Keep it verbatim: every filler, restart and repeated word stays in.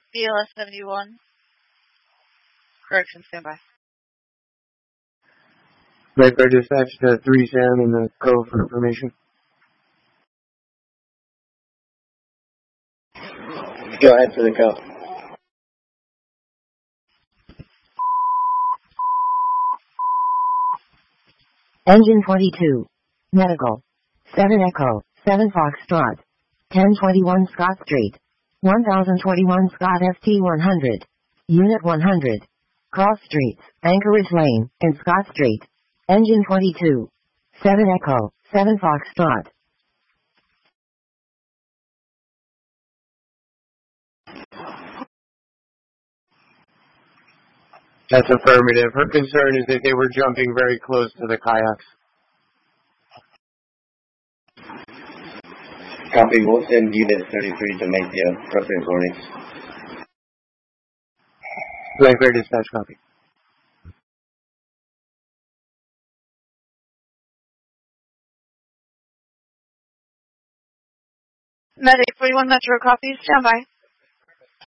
B L S seventy-one. Correction, standby. Right, bear dispatch to three Sam in the cove for information. Go ahead for the code. Engine twenty-two. Medical. seven Echo. seven Foxtrot. ten twenty-one Scott Street. one thousand twenty-one Scott F T one hundred. Unit one hundred. Cross Streets, Anchorage Lane, and Scott Street. Engine twenty-two. seven Echo. seven Foxtrot. That's affirmative. Her concern is that they were jumping very close to the kayaks. Copy. We'll send Unit thirty-three to make the appropriate warnings. Right, bear dispatch, copy. Med eight forty-one Metro, copy, standby.